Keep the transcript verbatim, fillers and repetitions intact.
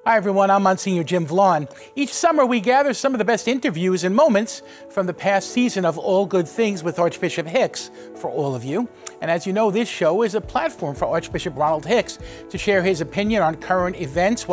Hi, everyone. I'm Monsignor Jim Vaughn. Each summer, we gather some of the best interviews and moments from the past season of All Good Things with Archbishop Hicks for all of you. And as you know, this show is a platform for Archbishop Ronald Hicks to share his opinion on current events